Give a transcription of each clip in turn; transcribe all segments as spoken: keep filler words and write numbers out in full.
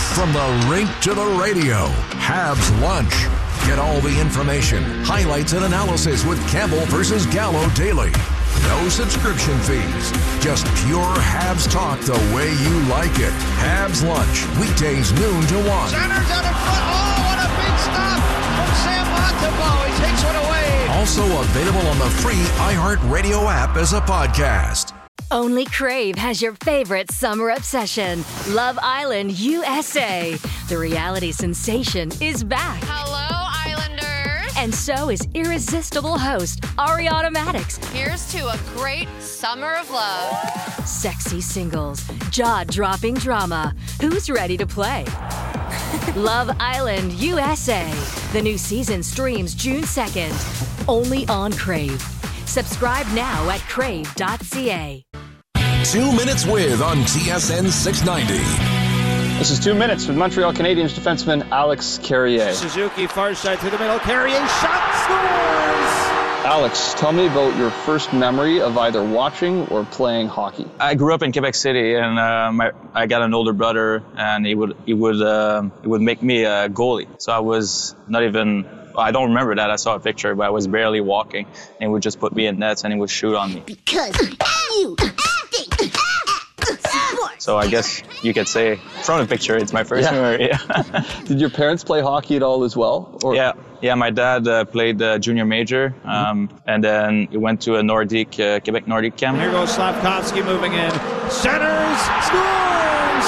From the rink to the radio, Habs Lunch. Get all the information, highlights, and analysis with Campbell versus Gallo daily. No subscription fees. Just pure Habs talk the way you like it. Habs Lunch. Weekdays noon to one. Centers out in front. Oh, what a big stop from Sam Montembeault. He takes one away. Also available on the free iHeartRadio app as a podcast. Only Crave has your favorite summer obsession. Love Island U S A. The reality sensation is back. Hello, Islanders. And so is irresistible host Ariana Madix. Here's to a great summer of love. Sexy singles, jaw-dropping drama. Who's ready to play? Love Island U S A. The new season streams June second. Only on Crave. Subscribe now at crave dot c a. Two Minutes With on T S N six ninety. This is Two Minutes with Montreal Canadiens defenseman Alex Carrier. Suzuki far side through the middle. Carrier shot scores! Alex, tell me about your first memory of either watching or playing hockey. I grew up in Quebec City, and uh, my, I got an older brother, and he would he would uh, he would make me a goalie. So I was not even. I don't remember that. I saw a picture, but I was barely walking, and he would just put me in nets, and he would shoot on me. Because you think So I guess you could say from the picture, it's my first Yeah. memory. Yeah. Did your parents play hockey at all as well? Or? Yeah, yeah. My dad uh, played uh, junior major, um, mm-hmm. and then he went to a Nordic, uh, Quebec Nordic camp. Here goes Slafkovsky moving in. Centers, scores!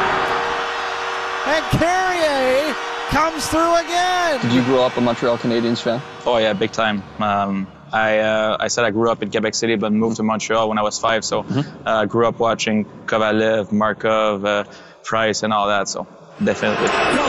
And Carrier comes through again! Did you grow up a Montreal Canadiens fan? Oh yeah, big time. Um, I uh, I said I grew up in Quebec City, but moved to Montreal when I was five. So mm-hmm. uh, grew up watching Kovalev, Markov, uh, Price, and all that. So definitely.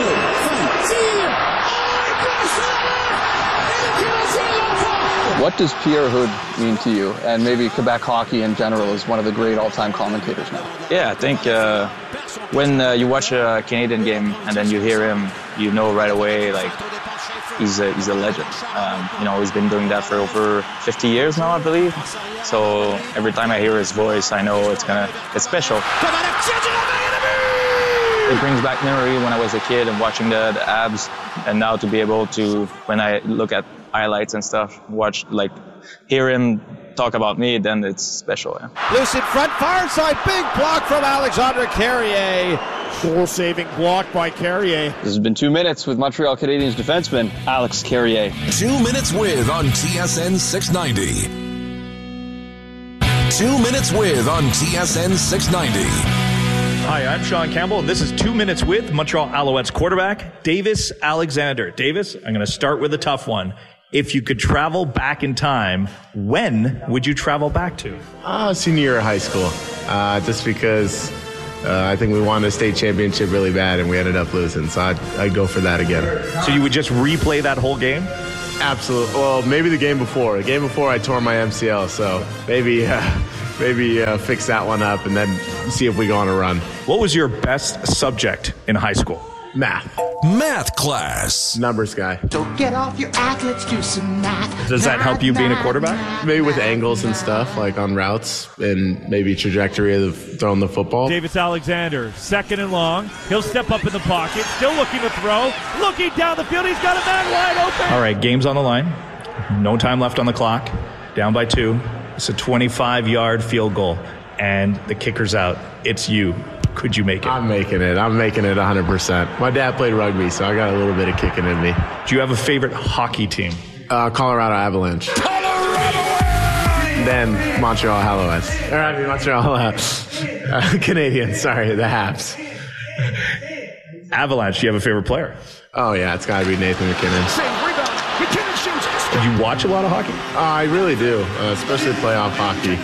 What does Pierre Hood mean to you? And maybe Quebec hockey in general is one of the great all-time commentators now. Yeah, I think uh, when uh, you watch a Canadian game and then you hear him, you know right away, like, he's a, he's a legend. Um, you know, he's been doing that for over fifty years now, I believe. So every time I hear his voice, I know it's gonna, it's special. It brings back memory when I was a kid and watching the, the Habs, and now to be able to, when I look at highlights and stuff, watch, like, hear him talk about me, then it's special. Yeah. Loose in front, far side, big block from Alexandre Carrier. Goal-saving block by Carrier. This has been Two Minutes with Montreal Canadiens defenseman Alex Carrier. Two Minutes With on T S N six ninety. Two Minutes With on T S N six ninety. Hi, I'm Sean Campbell, and this is Two Minutes With Montreal Alouettes quarterback Davis Alexander. Davis, I'm going to start with a tough one. If you could travel back in time, when would you travel back to? Uh, senior year of high school, uh, just because uh, I think we won a state championship really bad and we ended up losing, so I'd, I'd go for that again. So you would just replay that whole game? Absolutely. Well, maybe the game before. The game before I tore my M C L, so maybe uh, maybe uh, fix that one up and then see if we go on a run. What was your best subject in high school? Math. Math class. Numbers guy. So get off your ass, let's do some math. Does that help you being a quarterback? Maybe with angles and stuff, like on routes and maybe trajectory of the, throwing the football. Davis Alexander, second and long. He'll step up in the pocket, still looking to throw. Looking down the field, he's got a man wide open. All right, game's on the line. No time left on the clock. Down by two. It's a twenty-five-yard field goal, and the kicker's out. It's you. Could you make it? I'm making it. I'm making it one hundred percent. My dad played rugby, so I got a little bit of kicking in me. Do you have a favorite hockey team? Uh, Colorado Avalanche. Colorado! Then Montreal Alouettes. Or I mean Montreal uh, uh, Canadiens. Sorry, the Habs. Avalanche. Do you have a favorite player? Oh yeah, it's got to be Nathan McKinnon. Save, rebound. McKinnon shoots. Do you watch a lot of hockey? Uh, I really do, uh, especially playoff hockey.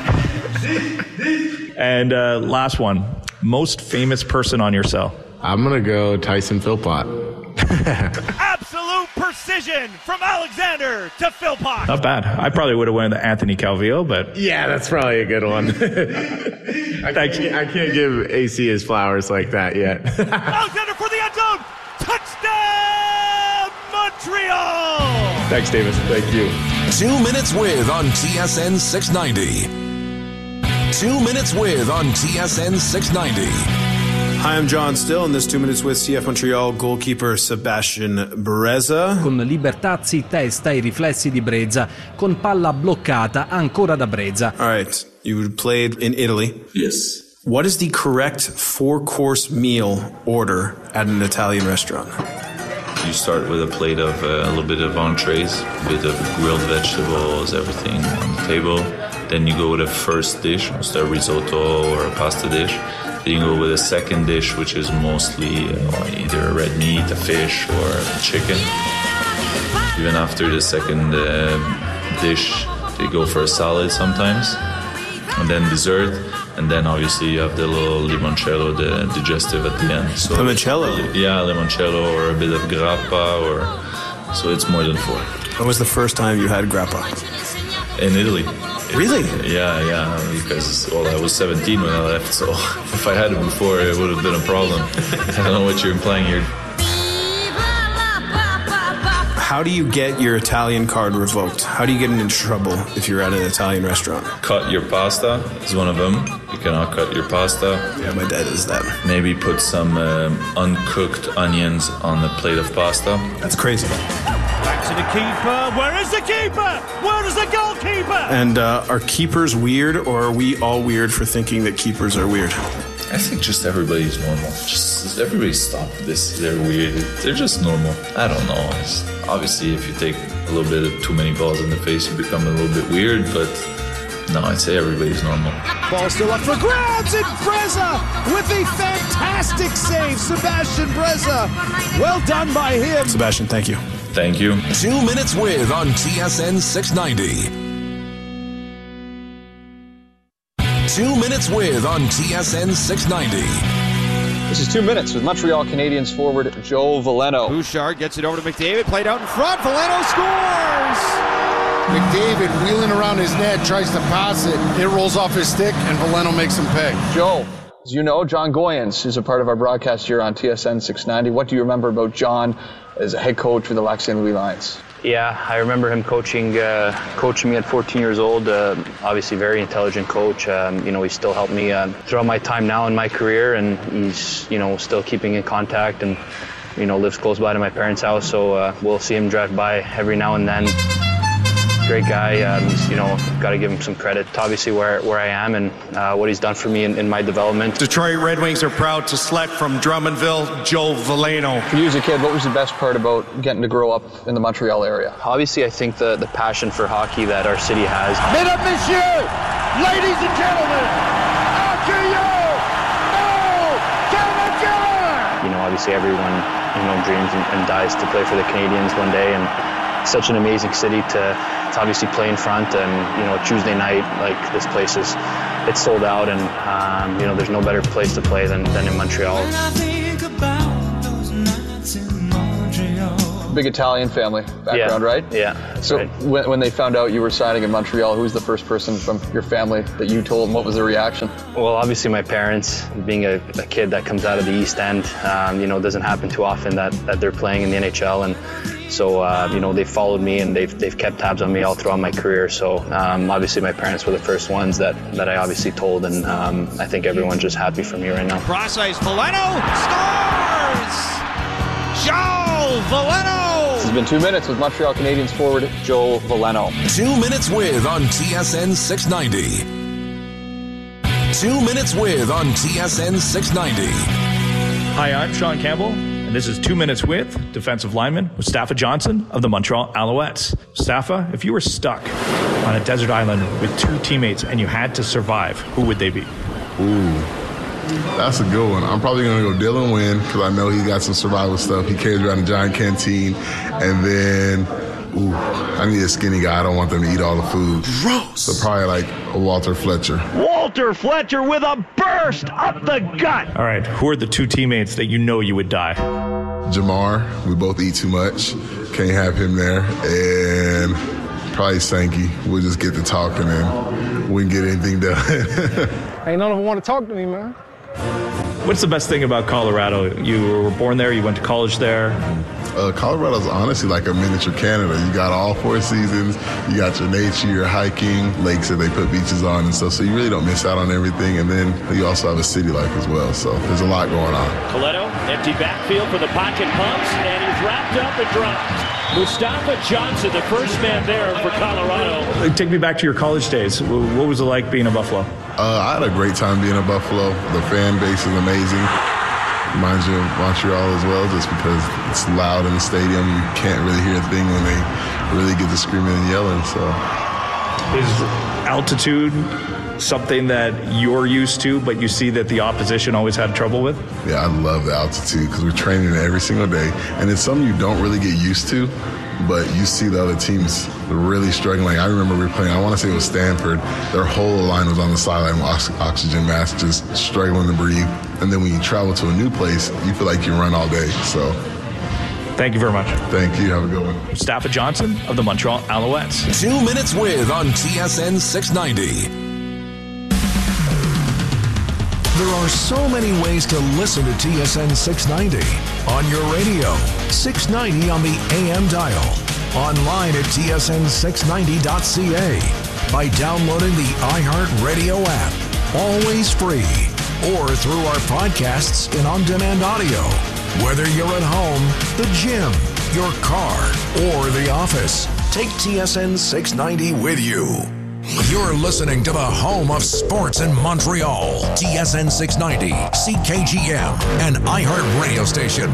And uh, last one. Most famous person on your cell? I'm going to go Tyson Philpott. Absolute precision from Alexander to Philpott. Not bad. I probably would have went to Anthony Calvillo, but... Yeah, that's probably a good one. I, can't, I can't give A C his flowers like that yet. Alexander for the end zone. Touchdown, Montreal. Thanks, Davis. Thank you. Two Minutes With on T S N six ninety. Two Minutes With on T S N six ninety. Hi, I'm John Still, and this two minutes with C F Montreal goalkeeper Sebastian Breza. Con Libertazzi, testa e riflessi di Breza, con palla bloccata ancora da Breza. All right, you played in Italy. Yes. What is the correct four-course meal order at an Italian restaurant? You start with a plate of uh, a little bit of entrees, a bit of grilled vegetables, everything on the table. Then you go with a first dish, almost a risotto or a pasta dish. Then you go with a second dish, which is mostly uh, either a red meat, a fish, or a chicken. Even after the second uh, dish, they go for a salad sometimes. And then dessert. And then obviously you have the little limoncello, the digestive at the end. So limoncello? Yeah, limoncello or a bit of grappa, or so it's more than four. When was the first time you had grappa? In Italy. Really? Yeah, yeah, because, well, I was seventeen when I left, so if I had it before, it would have been a problem. I don't know what you're implying here. How do you get your Italian card revoked? How do you get into trouble if you're at an Italian restaurant? Cut your pasta is one of them. You cannot cut your pasta. Yeah, my dad is that. Maybe put some um, uncooked onions on the plate of pasta. That's crazy. Back to the keeper. Where is the keeper? Where is the goalkeeper? And uh, are keepers weird, or are we all weird for thinking that keepers are weird? I think just everybody's normal. Just everybody stop this. They're weird. They're just normal. I don't know. It's, obviously, if you take a little bit of too many balls in the face, you become a little bit weird. But no, I'd say everybody's normal. Ball still up for grabs, and Breza with a fantastic save. Sebastian Breza. Well done by him. Sebastian, thank you. Thank you. Two Minutes With on T S N six ninety. Two Minutes With on T S N six ninety. This is Two Minutes with Montreal Canadiens forward Joe Veleno. Bouchard gets it over to McDavid, played out in front. Veleno scores! McDavid wheeling around his net, tries to pass it. It rolls off his stick, and Veleno makes him pay. Joe, as you know, John Goyens is a part of our broadcast here on T S N six ninety. What do you remember about John as a head coach for the Lac Saint Louis Lions? Yeah, I remember him coaching uh, coaching me at fourteen years old. Uh, obviously, very intelligent coach. Um, you know, he still helped me uh, throughout my time now in my career, and he's you know still keeping in contact, and you know lives close by to my parents' house. So uh, we'll see him drive by every now and then. Great guy. Um, he's, you know, got to give him some credit. Obviously, where where I am and uh, what he's done for me in, in my development. Detroit Red Wings are proud to select from Drummondville, Joe Veleno. For you as a kid, what was the best part about getting to grow up in the Montreal area? Obviously, I think the, the passion for hockey that our city has. Mesdames, messieurs, ladies and gentlemen, accueillons nos Canadiens! You know, obviously everyone, you know, dreams and, and dies to play for the Canadiens one day, and such an amazing city to, to obviously play in front. And you know, Tuesday night, like this place is, it's sold out, and um, you know, there's no better place to play than, than in Montreal. Big Italian family background, yeah. right? Yeah. That's so right. when, when they found out you were signing in Montreal, who was the first person from your family that you told, and what was the reaction? Well, obviously my parents, being a, a kid that comes out of the East End, um, you know, it doesn't happen too often that, that they're playing in the N H L, and so uh, you know, they followed me and they've they've kept tabs on me all throughout my career. So um, obviously my parents were the first ones that, that I obviously told, and um, I think everyone's just happy for me right now. Cross ice, Veleno scores! Joe Veleno! This has been Two Minutes with Montreal Canadiens forward Joe Veleno. Two Minutes With on T S N six ninety. Two Minutes With on T S N six ninety. Hi, I'm Sean Campbell, and this is Two Minutes With defensive lineman Mustafa Johnson of the Montreal Alouettes. Mustafa, if you were stuck on a desert island with two teammates and you had to survive, who would they be? Ooh, that's a good one. I'm probably going to go Dylan Wynn because I know he got some survival stuff. He carries around a giant canteen. And then, ooh, I need a skinny guy. I don't want them to eat all the food. Gross. So probably like a Walter Fletcher. Walter Fletcher with a burst up the gut. All right, who are the two teammates that you know you would die? Jamar, we both eat too much. Can't have him there. And probably Sankey. We'll just get to talking and we can get anything done. Ain't none of them want to talk to me, man. What's the best thing about Colorado? You were born there, you went to college there. Uh, Colorado's honestly like a miniature Canada. You got all four seasons. You got your nature, your hiking, lakes that they put beaches on and stuff. So you really don't miss out on everything. And then you also have a city life as well. So there's a lot going on. Coletto, empty backfield for the pocket pumps, and he's wrapped up and dropped. Mustafa Johnson, the first man there for Colorado. Take me back to your college days. What was it like being in Buffalo? Uh, I had a great time being in Buffalo. The fan base is amazing. Reminds you of Montreal as well, just because it's loud in the stadium. You can't really hear a thing when they really get to screaming and yelling. So, is altitude something that you're used to, but you see that the opposition always had trouble with? Yeah, I love the altitude because we're training it every single day, and it's something you don't really get used to. But you see the other teams really struggling. I remember we were playing, I want to say it was Stanford. Their whole line was on the sideline with oxygen mask, just struggling to breathe. And then when you travel to a new place, you feel like you run all day. So, thank you very much. Thank you. Have a good one. Mustafa Johnson of the Montreal Alouettes. Two Minutes With on T S N six ninety. There are so many ways to listen to T S N six ninety. On your radio, six ninety on the A M dial. Online at T S N six ninety dot C A. By downloading the iHeartRadio app. Always free. Or through our podcasts and on-demand audio. Whether you're at home, the gym, your car, or the office, take T S N six ninety with you. You're listening to the home of sports in Montreal. T S N six ninety, C K G M, and iHeart Radio Station.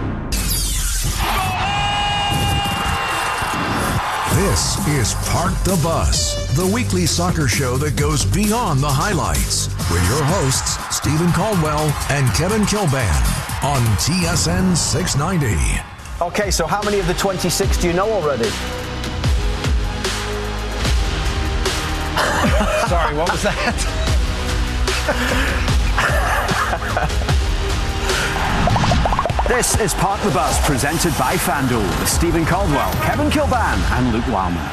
This is Park the Bus, the weekly soccer show that goes beyond the highlights, with your hosts, Stephen Caldwell and Kevin Kilban, on T S N six ninety. Okay, so how many of the twenty-six do you know already? Sorry, what was that? This is Park the Bus, presented by FanDuel, with Stephen Caldwell, Kevin Kilban, and Luke Wildman.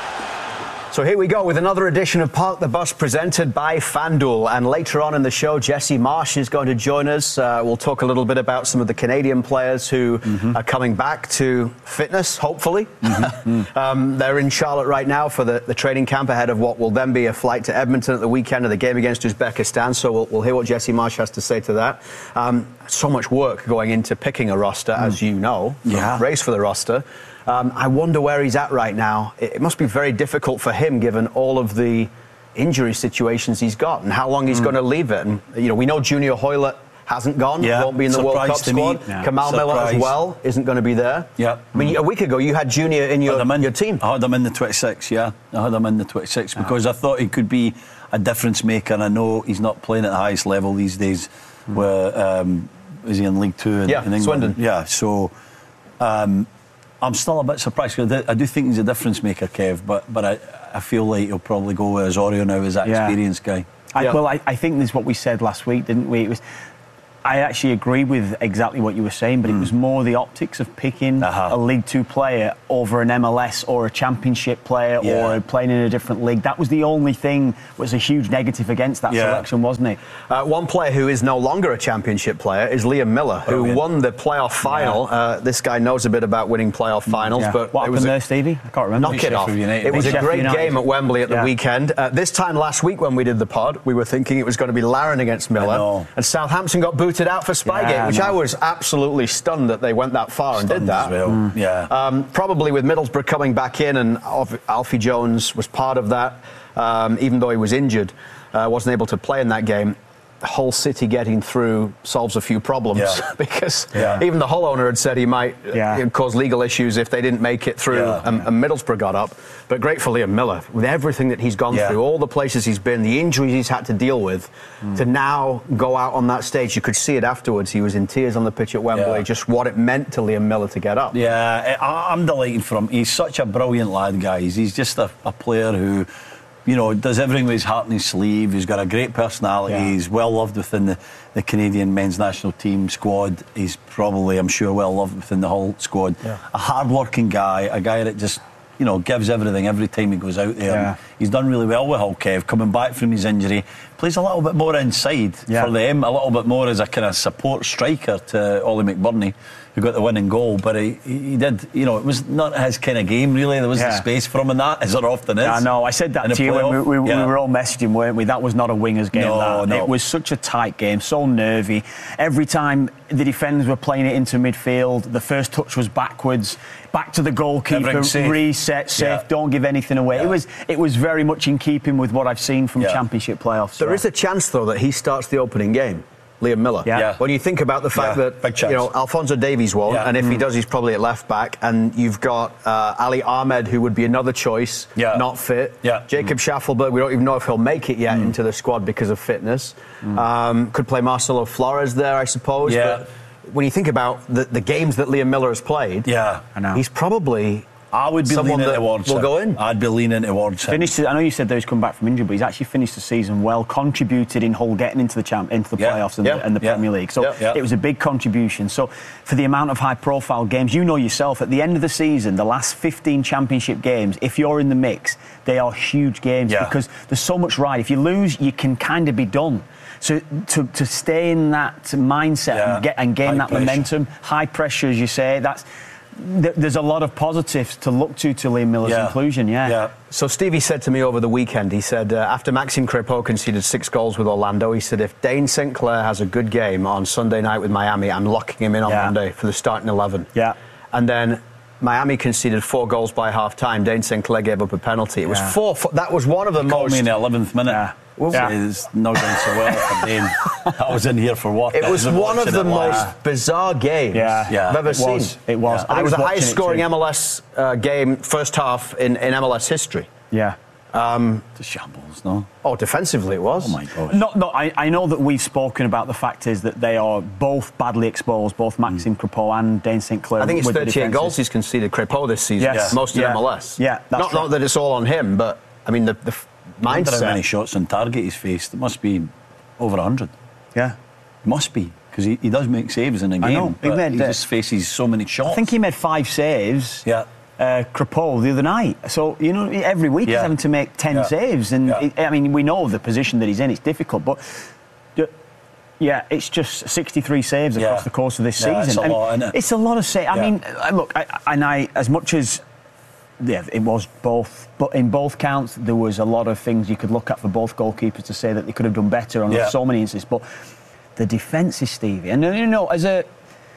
So here we go with another edition of Park the Bus, presented by FanDuel. And later on in the show, Jesse Marsch is going to join us. Uh, we'll talk a little bit about some of the Canadian players who mm-hmm. are coming back to fitness, hopefully. Mm-hmm. um, they're in Charlotte right now for the, the training camp ahead of what will then be a flight to Edmonton at the weekend of the game against Uzbekistan. So we'll, we'll hear what Jesse Marsch has to say to that. Um, so much work going into picking a roster, mm. as you know. Yeah. Race for the roster. Um, I wonder where he's at right now. It must be very difficult for him, given all of the injury situations he's got and how long he's mm. going to leave it. And, you know, we know Junior Hoylett hasn't gone, yeah. won't be in the Surprise World Cup squad. Yeah. Kamal Surprise. Miller as well isn't going to be there. Yeah. I mean, a week ago you had Junior in your, in, your team. I had him in the twenty-six, yeah. I had him in the twenty-six yeah. because I thought he could be a difference maker. And I know he's not playing at the highest level these days. Mm. Where um, is he in League Two in, yeah, in England? Swindon. Yeah, so... Um, I'm still a bit surprised because I do think he's a difference maker, Kev, but but I, I feel like he'll probably go with Osorio now as that yeah. experienced guy. I, yeah. Well, I, I think this is what we said last week, didn't we? It was. I actually agree with exactly what you were saying, but mm. it was more the optics of picking uh-huh. a League Two player over an M L S or a Championship player yeah. or playing in a different league. That was the only thing was a huge negative against that yeah. selection, wasn't it? Uh, one player who is no longer a Championship player is Liam Miller, who Brilliant. won the playoff final. Yeah. Uh, this guy knows a bit about winning playoff finals. Yeah. But what it was happened a, there, Stevie? I can't remember. Knock it off. It was a great United. game at Wembley at the yeah. weekend. Uh, this time last week when we did the pod, we were thinking it was going to be Larin against Miller. And Southampton got booted out for Spygate. Yeah. Which no. I was absolutely stunned that they went that far stunned and did that. As well. Mm. Yeah. Um, probably with Middlesbrough coming back in, and Alfie Jones was part of that, um, even though he was injured, uh, wasn't able to play in that game. The whole city getting through solves a few problems yeah. because yeah. even the Hull owner had said he might yeah. uh, cause legal issues if they didn't make it through yeah. and, and Middlesbrough got up. But great for Liam Miller, with everything that he's gone yeah. through, all the places he's been, the injuries he's had to deal with, mm. to now go out on that stage. You could see it afterwards. He was in tears on the pitch at Wembley, yeah. just what it meant to Liam Miller to get up. Yeah, I'm delighted for him. He's such a brilliant lad, guys. He's just a, a player who... you know, does everything with his heart in his sleeve. He's got a great personality. Yeah. He's well loved within the, the Canadian men's national team squad. He's probably, I'm sure, well loved within the Hull squad. Yeah. A hard-working guy, a guy that just, you know, gives everything every time he goes out there. Yeah. he's done really well with Hull, Kev, coming back from his injury. Plays a little bit more inside yeah. for them, a little bit more as a kind of support striker to Ollie McBurney, who got the winning goal. But he, he did, you know, it was not his kind of game, really. There was yeah. the space for him in that, as there often is. I know, I said that to you when we, we, yeah. we were all messaging, weren't we? That was not a winger's game, no, that. No. It was such a tight game, so nervy. Every time the defenders were playing it into midfield, the first touch was backwards, back to the goalkeeper, safe. reset, safe, yeah. don't give anything away. Yeah. It was it was very much in keeping with what I've seen from yeah. Championship playoffs. There is a chance, though, that he starts the opening game, Liam Miller. Yeah. Yeah. When you think about the fact yeah. that, you know, Alphonso Davies won't, yeah. and if mm. he does, he's probably at left back, and you've got uh, Ali Ahmed, who would be another choice, yeah. not fit. Yeah. Jacob mm. Schaffelberg, we don't even know if he'll make it yet mm. into the squad because of fitness. Mm. Um, could play Marcelo Flores there, I suppose. Yeah. But when you think about the, the games that Liam Miller has played, yeah, I know. he's probably... I would be Someone leaning towards will him. go in. I'd be leaning towards him. Finished, I know you said that he's come back from injury, but he's actually finished the season well, contributed in Hull getting into the champ, into the yeah. playoffs and, yeah. the, and the yeah. Premier League. So yeah. Yeah. it was a big contribution. So for the amount of high-profile games, you know yourself, at the end of the season, the last fifteen Championship games, if you're in the mix, they are huge games yeah. because there's so much ride. If you lose, you can kind of be done. So to, to stay in that mindset yeah. and, get, and gain high that pressure. momentum, high pressure, as you say, that's... There's a lot of positives to look to to Liam Miller's yeah. inclusion, yeah. yeah. So Stevie said to me over the weekend, he said, uh, after Maxime Crepeau conceded six goals with Orlando, he said, if Dane Saint Clair has a good game on Sunday night with Miami, I'm locking him in on yeah. Monday for the starting eleven. Yeah. And then Miami conceded four goals by half-time. Dane Saint Clair gave up a penalty. It yeah. was four, four... That was one of the he most... called me in the eleventh minute. Yeah. Yeah. It's not going so well for Dane. I was in here for what? It was one of the most bizarre games yeah. Yeah. I've ever it seen. Was. It was. Yeah. It was was the highest scoring it M L S uh, game, first half, in, in M L S history. Yeah. Um, it's a shambles, no? Oh, defensively it was. Oh, my God. No, no, I, I know that we've spoken about the fact is that they are both badly exposed, both Maxime mm. Crepeau and Dane Saint Clair. I think it's thirty-eight goals he's conceded, Crepeau, this season. Yes. Yeah. Most in yeah. M L S. Yeah, that's not, not that it's all on him, but, I mean, the, the mindset. I wonder how many shots on target he's faced. It must be over one hundred. Yeah. It must be, because he, he does make saves in a game. I know. He, made, he uh, just faces so many shots. I think he made five saves. Yeah. Uh, Crepeau the other night. So, you know, every week yeah. he's having to make ten yeah. saves. And, yeah. it, I mean, we know the position that he's in, it's difficult, but... Yeah, it's just sixty-three saves yeah. across the course of this yeah, season. It's a lot, isn't it? It's a lot of saves. I yeah. mean, look, I, and I, as much as, yeah, it was both, but in both counts, there was a lot of things you could look at for both goalkeepers to say that they could have done better on yeah. so many instances. But the defence is Stevie, and you know, as a,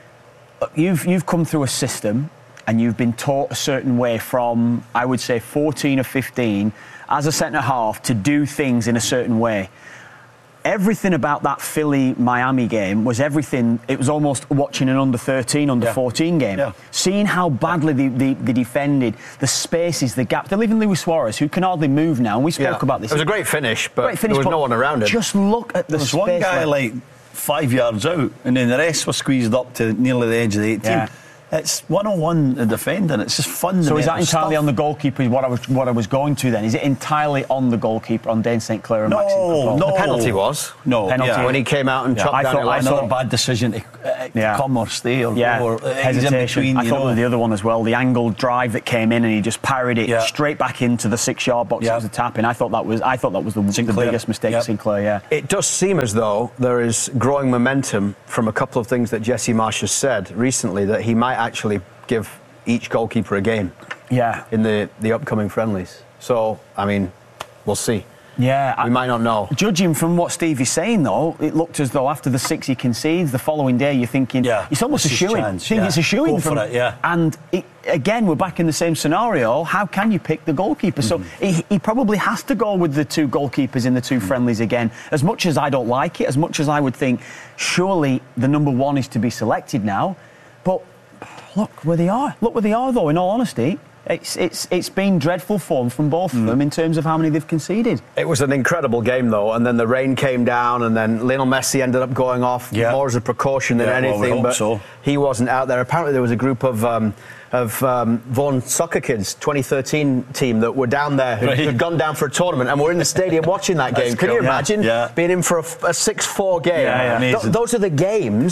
you've you've come through a system, and you've been taught a certain way from, I would say, fourteen or fifteen as a centre half to do things in a certain way. Everything about that Philly-Miami game was everything. It was almost watching an under thirteen, under yeah. fourteen game. Yeah. Seeing how badly they, they, they defended, the spaces, the gaps. They're leaving Luis Suarez, who can hardly move now. And we spoke yeah. about this. It was a great finish, but great finish, there was but no one around it. Just look at the There was space. one guy, like, like, five yards out, and then the rest were squeezed up to nearly the edge of the eighteen. Yeah. It's one on one defending. It's just fun. So is that entirely stuff. on the goalkeeper? What I was what I was going to then? Is it entirely on the goalkeeper, on Dane Saint Clair and no, Maxime Crepeau? No, the penalty was no penalty yeah. when he came out and yeah. chopped I down. thought, I another thought, bad decision to uh, yeah. come or stay or yeah. or uh, hesitation. Between, I thought know. the other one as well. The angled drive that came in and he just parried it yeah. straight back into the six-yard box. Yeah. It was a tap in. I thought that was I thought that was the, the biggest mistake. Yeah. Sinclair. Yeah. It does seem as though there is growing momentum from a couple of things that Jesse Marsh has said recently that he might actually give each goalkeeper a game yeah. in the, the upcoming friendlies. So, I mean, we'll see. Yeah, we I, might not know. Judging from what Stevie's saying, though, it looked as though after the six he concedes, the following day you're thinking, yeah, it's almost a shoe-in. I think yeah. it's a shoe-in. Go from, for it, yeah. And it, again, we're back in the same scenario. How can you pick the goalkeeper? Mm-hmm. So he, he probably has to go with the two goalkeepers in the two mm-hmm. friendlies again. As much as I don't like it, as much as I would think, surely the number one is to be selected now. But look where they are. Look where they are, though, in all honesty. It's it's it's been dreadful form from both mm. of them in terms of how many they've conceded. It was an incredible game, though, and then the rain came down, and then Lionel Messi ended up going off yeah. more as a precaution than yeah, anything. well, we hope but so. He wasn't out there. Apparently, there was a group of um, of um, Vaughan Soccer Kids twenty thirteen team that were down there who right. had gone down for a tournament and were in the stadium watching that game. Can cool. you imagine yeah. being in for a, a six four game? Yeah, yeah. Th- those are the games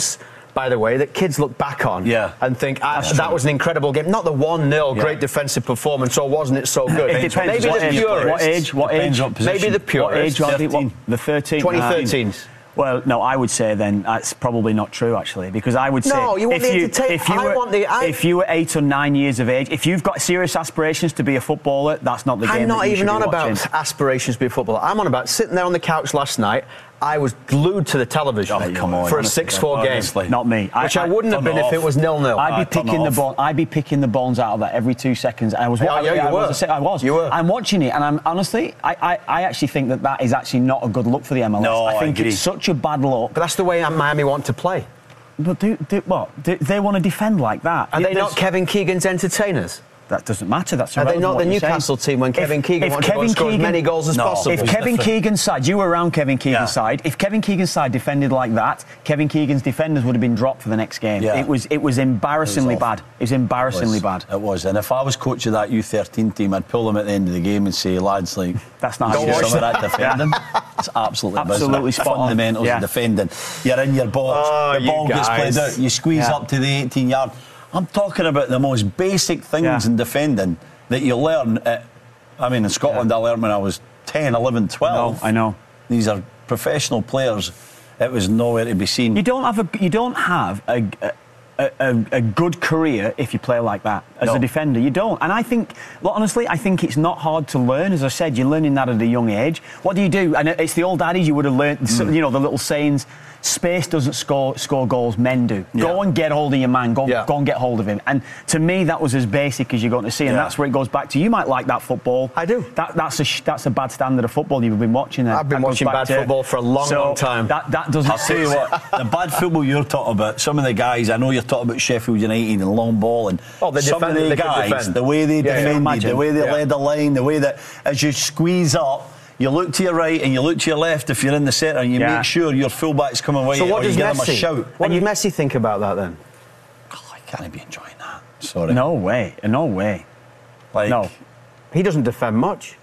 by the way, that kids look back on yeah. and think, ah, that was an incredible game. Not the one nil, yeah. great defensive performance, or wasn't it so good? It depends maybe what the age, purists. What age? What age? What maybe the purists. What age? What, the thirteen. twenty thirteens. Well, no, I would say then that's probably not true, actually, because I would say no, you want if the you entertain- if you I were, want the I, if you were eight or nine years of age, if you've got serious aspirations to be a footballer, that's not the game. I'm not that you even should on be about watching. aspirations to be a footballer. I'm on about sitting there on the couch last night. I was glued to the television oh, come on, for a six four game. Not me. Which I, I wouldn't have been if it was nil nil. I'd be picking the ball. I'd be picking the bones out of that every two seconds. I was. Yeah, yeah, you I, were. was I was. You were. I'm watching it, and I'm honestly, I, I, I actually think that that is actually not a good look for the M L S. No, I think I agree. it's such a bad look. But that's the way Miami want to play. But do, do what? Do, they want to defend like that. Are It, they not Kevin Keegan's entertainers? That doesn't matter. That's Are they irrelevant not what the you're Newcastle saying. team when Kevin if, Keegan if wants Kevin to score as Keegan, many goals as no, possible? If Kevin Keegan's side, you were around Kevin Keegan's yeah. side. If Kevin Keegan's side defended like that, Kevin Keegan's defenders would have been dropped for the next game. Yeah. It was it was embarrassingly it was bad. It was embarrassingly it was, bad. It was. And if I was coach of that U thirteen team, I'd pull them at the end of the game and say, lads, like, that's not don't watch that defending. Yeah. It's absolutely absolutely spot on. Fundamentals yeah. of defending. You're in your box. Oh, the ball gets played out. You squeeze yeah. up to the eighteen yard. I'm talking about the most basic things yeah. in defending that you learn at, I mean, in Scotland, yeah. I learned when I was ten, eleven, twelve. No, I know. These are professional players. It was nowhere to be seen. You don't have a you don't have a, a, a, a good career if you play like that as no. a defender. You don't. And I think, well, honestly, I think it's not hard to learn. As I said, you're learning that at a young age. What do you do? And it's the old adage you would have learned. Mm. You know, the little sayings. Space doesn't score score goals, men do. Yeah. Go and get hold of your man. Go, yeah. go and get hold of him. And to me, that was as basic as you're going to see. And yeah. that's where it goes back to. You might like that football. I do. That, that's a sh- that's a bad standard of football you've been watching. I've been that watching bad to, football for a long, so long time. That that doesn't. I'll tell you what. The bad football you're talking about. Some of the guys, I know you're talking about Sheffield United and long ball, and oh, they some defend, of the they guys, the way they yeah, defended, yeah. the way they yeah. led the line, the way that as you squeeze up. You look to your right and you look to your left if you're in the centre and you yeah. make sure your fullback's coming away so what or does you give Messi, them a shout. What does Messi think about that then? Oh, I can't be enjoying that. Sorry. No way. No way. Like, no. He doesn't defend much.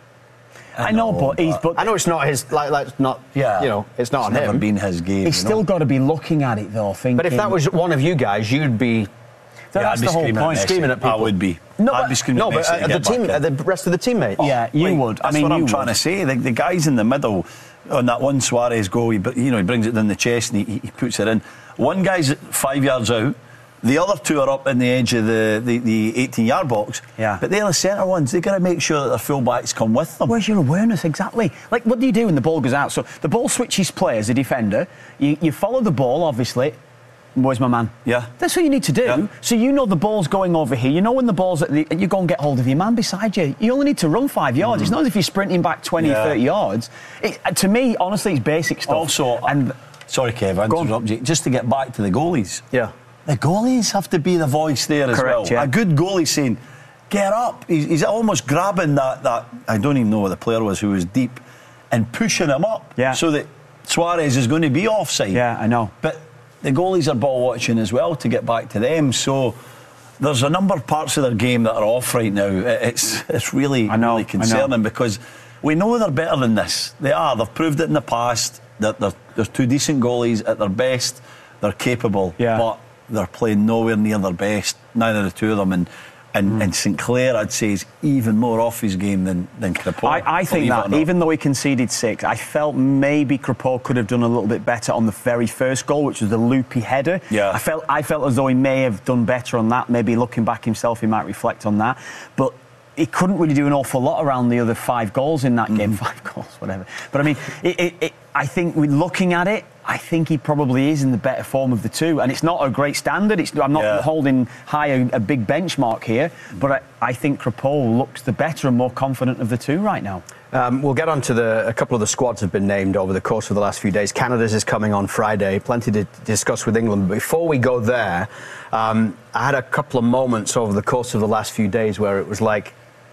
I know, I know but, but he's. But I know it's not his. Like, like not. Yeah. You know, it's not it's on never him. Been his game. He's still know? got to be looking at it though. Thinking. But if that was one of you guys, you'd be. So yeah, that's I'd be the whole screaming point. At screaming at people. I would be. No, I'd but, be screaming no, at but Messi uh, the team, uh, the rest of the teammates. Oh, yeah, you like, would. That's I mean, what I'm you trying would. to say. The, the guys in the middle on that one Suarez goal, he, you know, he brings it down the chest and he, he puts it in. One guy's five yards out. The other two are up in the edge of the, the, the eighteen-yard box. Yeah. But they're the centre ones. They've got to make sure that their full-backs come with them. Where's your awareness exactly? Like, what do you do when the ball goes out? So the ball switches play as a defender. You, you follow the ball, obviously. Where's my man? Yeah. That's what you need to do. Yeah. So you know the ball's going over here. You know when the ball's at the... You go and get hold of your man beside you. You only need to run five yards. Mm. It's not as if you're sprinting back twenty, yeah. thirty yards. It, to me, honestly, it's basic stuff. Also, and sorry, Kev, I interrupt you. Just to get back to the goalies. Yeah. The goalies have to be the voice there as Correct, well. Yeah. A good goalie saying, get up. He's, he's almost grabbing that, that... I don't even know what the player was who was deep and pushing him up yeah. so that Suarez is going to be offside. Yeah, I know. But the goalies are ball watching as well to get back to them. So there's a number of parts of their game that are off right now. It's it's really, I know, really concerning because we know they're better than this. They are. They've proved it in the past. That they're, they're two decent goalies at their best. They're capable. Yeah. But they're playing nowhere near their best. Neither the two of them. And And, mm. and Sinclair, I'd say, is even more off his game than, than Crépeau. I, I think that, even though he conceded six, I felt maybe Crépeau could have done a little bit better on the very first goal, which was the loopy header. Yeah. I felt I felt as though he may have done better on that. Maybe looking back himself, he might reflect on that. But he couldn't really do an awful lot around the other five goals in that mm. game. Five goals, whatever. But I mean, it, it, it, I think with looking at it, I think he probably is in the better form of the two. And it's not a great standard. It's, I'm not yeah. holding high a, a big benchmark here. But I, I think Crépeau looks the better and more confident of the two right now. Um, we'll get on to the, a couple of the squads have been named over the course of the last few days. Canada's is coming on Friday. Plenty to discuss with England. But before we go there, um, I had a couple of moments over the course of the last few days where it was like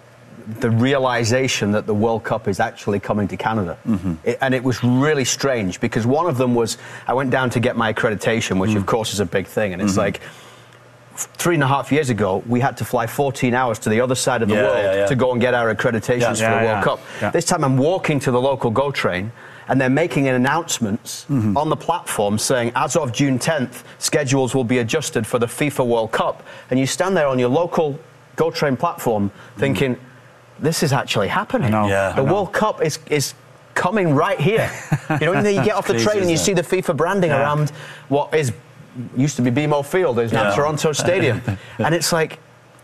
the realisation that the World Cup is actually coming to Canada. Mm-hmm. It, and it was really strange because one of them was, I went down to get my accreditation, which mm. of course is a big thing. And it's mm-hmm. like, three and a half years ago, we had to fly fourteen hours to the other side of the yeah, world yeah, yeah. to go and get our accreditations yeah, for the yeah, World yeah. Cup. Yeah. This time I'm walking to the local GO train and they're making announcements mm-hmm. on the platform saying, as of June tenth, schedules will be adjusted for the FIFA World Cup. And you stand there on your local Go Train platform thinking, mm. this is actually happening. I know. Yeah, the I know. World Cup is is coming right here. You know, and then you get off the crazy, train and you see the FIFA branding yeah. around what is used to be B M O Field, is now yeah. Toronto Stadium. And it's like,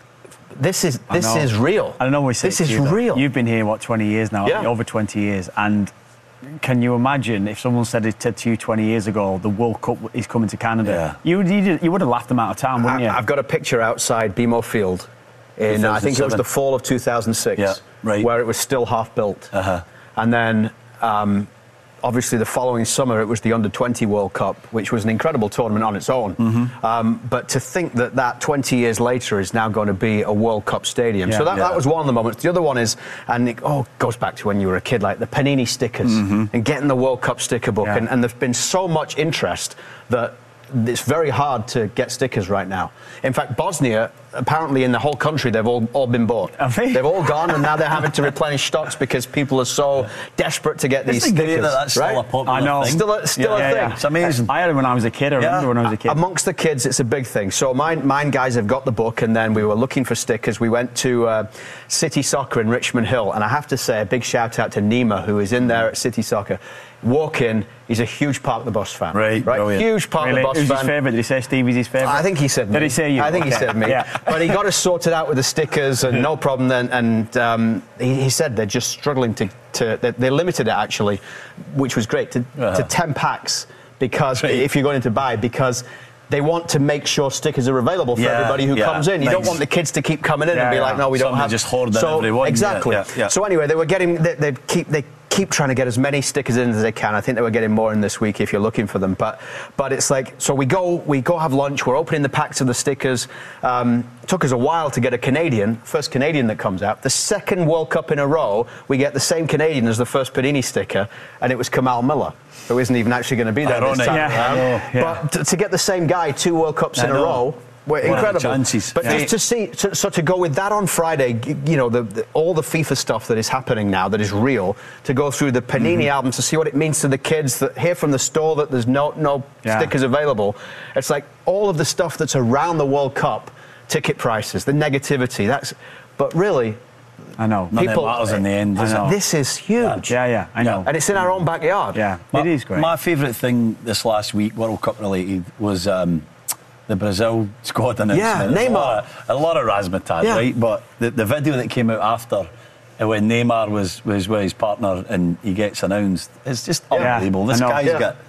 this is this is real. I don't know what This is you, real. You've been here, what, twenty years now? Yeah. Over twenty years. And can you imagine if someone said it to you twenty years ago, the World Cup is coming to Canada? Yeah. You, you, you would have laughed them out of town, wouldn't I, you? I've got a picture outside B M O Field in, uh, I think it was the fall of two thousand six, yeah, right. where it was still half built. Uh-huh. And then, um, obviously, the following summer, it was the under twenty World Cup, which was an incredible tournament on its own. Mm-hmm. Um, but to think that that twenty years later is now going to be a World Cup stadium. Yeah. So that, Yeah. that was one of the moments. The other one is, and it oh, goes back to when you were a kid, like the Panini stickers Mm-hmm. and getting the World Cup sticker book. Yeah. And, and there's been so much interest that it's very hard to get stickers right now. In fact, Bosnia, apparently in the whole country, they've all, all been bought. Have they? They've all gone, and now they're having to replenish stocks because people are so desperate to get these Isn't it stickers. great that that's still right? a popular I know. thing? Still a, still Yeah, a yeah, thing. yeah. It's amazing. I had it when I was a kid. I remember Yeah. when I was a kid. Amongst the kids, it's a big thing. So mine, mine guys have got the book, and then we were looking for stickers. We went to uh, City Soccer in Richmond Hill, and I have to say a big shout out to Nima, who is in there at City Soccer. Walk in, he's a huge Park the Bus fan. Right, right, brilliant. huge Park Really? the Bus Who's fan. his favourite? Did he say Stevie's his favourite? I think he said me. Did he say you? I think he Okay. said me. Yeah. But he got us sorted out with the stickers and no problem then. And um, he, he said they're just struggling to, to they, they limited it actually, which was great, to, Uh-huh. to ten packs because Right. if you're going to buy, because they want to make sure stickers are available for Yeah, everybody who yeah, comes in. You nice. don't want the kids to keep coming in Yeah, and be yeah. like, no, we don't Somebody have. just hoarding so, everyone. Exactly. Yeah, yeah, yeah. So anyway, they were getting, they, they keep, they keep trying to get as many stickers in as they can. I think they were getting more in this week if you're looking for them. But, but it's like, so we go, we go have lunch. We're opening the packs of the stickers. Um, took us a while to get a Canadian, first Canadian that comes out. The second World Cup in a row, we get the same Canadian as the first Panini sticker, and it was Kamal Miller, who isn't even actually going to be there this Ironic. time Yeah, around. I know, yeah. But to, to get the same guy two World Cups I in a know. row. Were What are the incredible chances? But Yeah. just to see, so, so to go with that on Friday, g- you know, the, the, all the FIFA stuff that is happening now, that is real, to go through the Panini Mm-hmm. album, to see what it means to the kids, that hear from the store that there's no no Yeah. stickers available. It's like all of the stuff that's around the World Cup, ticket prices, the negativity. That's, but really, I know. None of it people. matters in the end, does I know. it? This is huge. Yeah, yeah, I know. And it's in our own backyard. Yeah, My- it is great. My favourite thing this last week, World Cup related, was um, the Brazil squad announcement. Yeah, There's Neymar. A lot of, a lot of razzmatazz, Yeah. right? But the, the video that came out after, uh, when Neymar was, was with his partner and he gets announced, it's just Yeah, unbelievable. This I know. guy's Yeah. got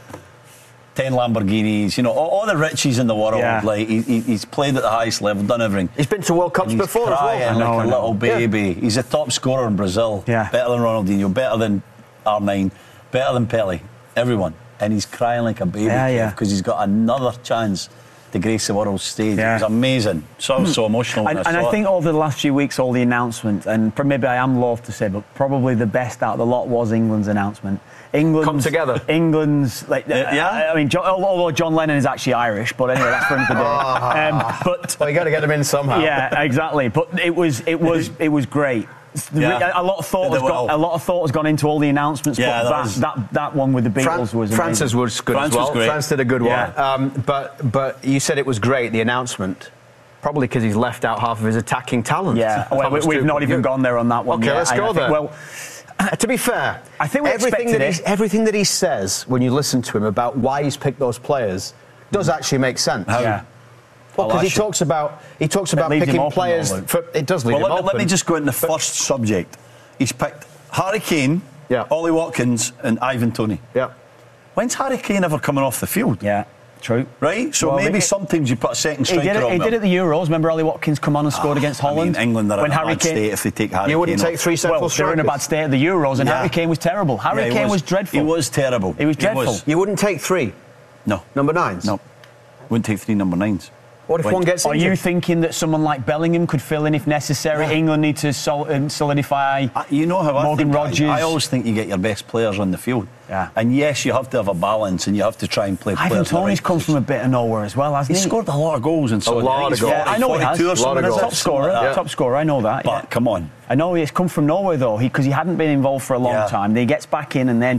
ten Lamborghinis, you know, all, all the riches in the world. Yeah. Like he, he, he's played at the highest level, done everything. He's been to World Cups And he's before as crying well. I know, like I a know. little baby. He's a top scorer in Brazil. Yeah. Better than Ronaldinho, better than R nine, better than Pele, everyone. And he's crying like a baby Yeah, yeah. because he's got another chance to grace the world stage. Yeah. It was amazing. So, so emotional when And, I and saw I think it. over the last few weeks, all the announcements, and pr- maybe I am loath to say, but probably the best out of the lot was England's announcement. England's, Come together. England's, like, Yeah, yeah. I, I mean, John, although John Lennon is actually Irish, but anyway, that's for him today. um, but Well, you got to get him in somehow. yeah, exactly. But it was, it was, it was great. Yeah. A lot of thought Did has they gone, well. a lot of thought has gone into all the announcements. Yeah, but that that, was- that that one with the Beatles Fran- was amazing. France's was good France as well. was great. France did a good Yeah. one. Um, but but you said it was great, the announcement. Probably because he's left out half of his attacking talent. Yeah, well, we, Thomas we've Tuchel. not even gone there on that one. Okay, yet. let's I- go I think- there. Well, To be fair, I think we everything expected that, it. he's, everything that he says when you listen to him about why he's picked those players does actually make sense. yeah. Well, because he I'll talks about he talks about leaves him picking open, players. though, Luke. For, it does leave Well, him let, me- open. let me just go into the first subject. He's picked Harry Kane, Yeah. Ollie Watkins, and Ivan Toney. Yeah. When's Harry Kane ever coming off the field? Yeah, true. Right? So Well, maybe it- sometimes you put a second He striker did, it, on he them. did it at the Euros. Remember Ollie Watkins come on and scored Ah, against I mean, Holland? England are when in a Harry bad Kane, state if they take Harry You wouldn't Kane take off. three central well, they were in a strikers. bad state at the Euros, and Yeah. Harry Kane was terrible. Harry Yeah, he Kane was, dreadful. He was terrible. He was dreadful. You wouldn't take three No. number nines. No. Wouldn't take three number nines. What if Wait. one gets Are injured? you thinking that someone like Bellingham could fill in if necessary? Yeah. England need to sol- um, solidify Uh, You know how I Morgan think, Rogers. I, I always think you get your best players on the field. Yeah. And yes, you have to have a balance and you have to try and play Ivan players in the Toney's right come position. from a bit of nowhere as well, hasn't He he? scored a lot of goals and so lot of goals. Yeah, I know he has. Or Lot of something, goals. is it? Top scorer, Something like that. top scorer. I know that. But yeah. come on. I know he's come from nowhere though, because he, 'cause he hadn't been involved for a long Yeah. time. Then he gets back in, and then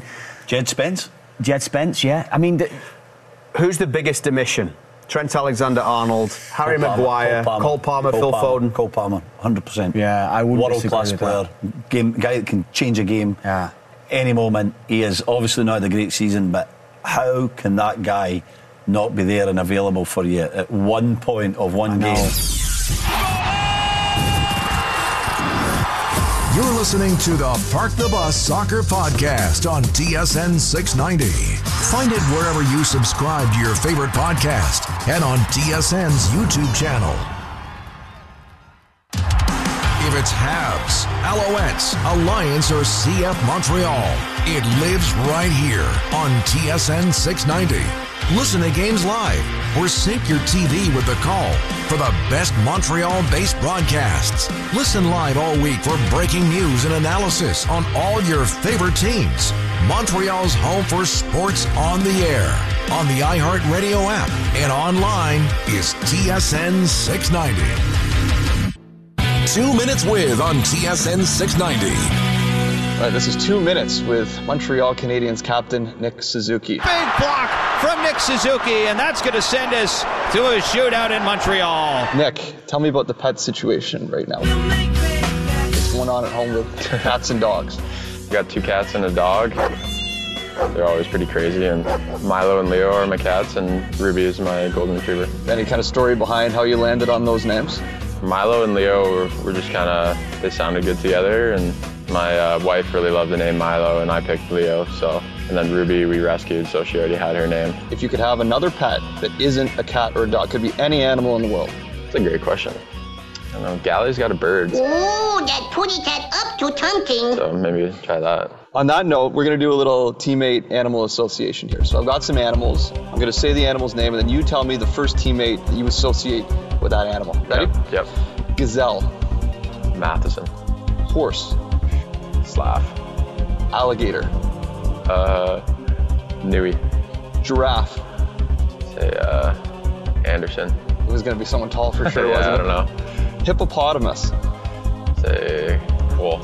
Jed Spence? Jed Spence, yeah. I mean, the, who's the biggest omission? Trent Alexander-Arnold, Harry Cole Maguire, Palmer, Cole Palmer, Cole Phil Palmer, Foden. Cole Palmer, one hundred percent. Yeah, I wouldn't World-class disagree player. with that. Game, guy that can change a game yeah. any moment. He has obviously not had a great season, but how can that guy not be there and available for you at one point of one game? You're listening to the Park the Bus Soccer Podcast on T S N six ninety. Find it wherever you subscribe to your favorite podcast and on T S N's YouTube channel. If it's Habs, Alouettes, Alliance, or C F Montreal, it lives right here on T S N six ninety. Listen to games live or sync your T V with the call for the best Montreal-based broadcasts. Listen live all week for breaking news and analysis on all your favorite teams. Montreal's home for sports on the air, on the iHeartRadio app, and online is T S N six ninety. Two Minutes With on T S N six ninety. All right, this is Two Minutes with Montreal Canadiens captain Nick Suzuki. Big block from Nick Suzuki, and that's going to send us to a shootout in Montreal. Nick, tell me about the pet situation right now. What's going on at home with cats and dogs? We got two cats and a dog. They're always pretty crazy, and Milo and Leo are my cats, and Ruby is my golden retriever. Any kind of story behind how you landed on those names? Milo and Leo were, were just kind of, they sounded good together, and my uh, wife really loved the name Milo, and I picked Leo, so. And then Ruby we rescued, so she already had her name. If you could have another pet that isn't a cat or a dog, could be any animal in the world. That's a great question. I don't know, Gally's got a bird. Ooh, that putty cat up to something. So maybe try that. On that note, we're going to do a little teammate animal association here. So I've got some animals. I'm going to say the animal's name, and then you tell me the first teammate that you associate with that animal. Ready? Yep. yep. Gazelle. Matheson. Horse. Slav. Alligator. Uh, Nui. Giraffe. Say, uh, Anderson. It was going to be someone tall for sure, yeah, wasn't it? I don't know. Hippopotamus. Say, cool.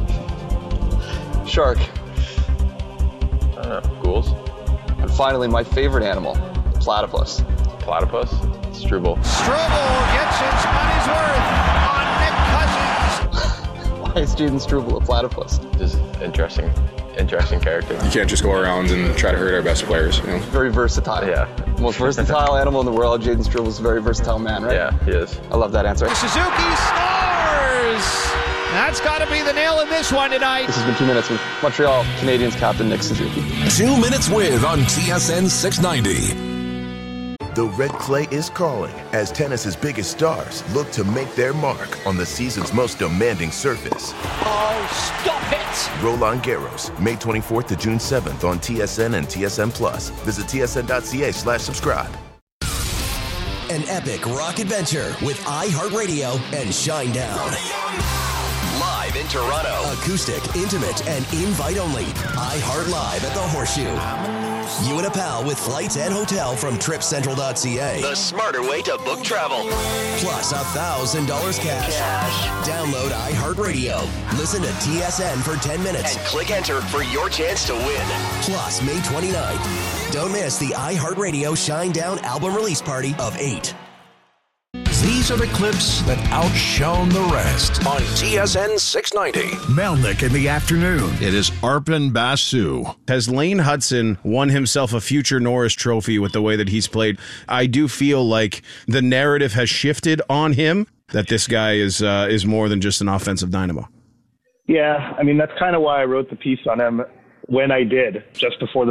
Shark. I don't know, ghouls. And finally, my favorite animal, platypus. Platypus? Struble. Struble gets his money's worth on Nick Cousins. Why is Jaden Struble a platypus? Just interesting. Interesting character. You can't just go around and try to hurt our best players, you know? Very versatile. Yeah. Most versatile animal in the world. Jaden Struble is a very versatile man, right? Yeah, he is. I love that answer. Suzuki scores! That's got to be the nail in this one tonight. This has been Two Minutes with Montreal Canadiens captain Nick Suzuki. Two Minutes With on T S N six ninety. The red clay is calling as tennis's biggest stars look to make their mark on the season's most demanding surface. Oh, stop it! Roland Garros, May twenty-fourth to June seventh on T S N and T S N Plus. Visit T S N dot C A slash subscribe. An epic rock adventure with iHeartRadio and Shinedown. Live in Toronto. Acoustic, intimate, and invite only. iHeart Live at the Horseshoe. You and a pal with flights and hotel from trip central dot C A. The smarter way to book travel. Plus one thousand dollars cash. cash. Download iHeartRadio. Listen to T S N for ten minutes. And click enter for your chance to win. Plus, May twenty-ninth. Don't miss the iHeartRadio Shinedown album release party of eight. These are the clips that outshone the rest on T S N six ninety. Melnick in the afternoon. It is Arpon Basu. Has Lane Hudson won himself a future Norris Trophy with the way that he's played? I do feel like the narrative has shifted on him, that this guy is uh, is more than just an offensive dynamo. Yeah, I mean, that's kind of why I wrote the piece on him when I did, just before the